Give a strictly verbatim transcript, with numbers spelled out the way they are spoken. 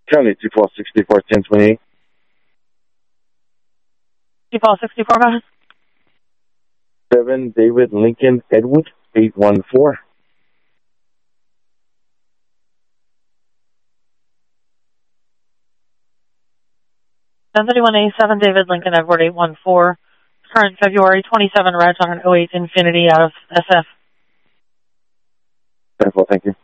County two four sixty-four ten twenty-eight. two four sixty-four, go ahead. seven David Lincoln Edward eight one four. ten thirty-one A, seven David Lincoln Edward eight one four. Current February twenty-seven, reg on an oh eight Infinity out of S F. Thank you.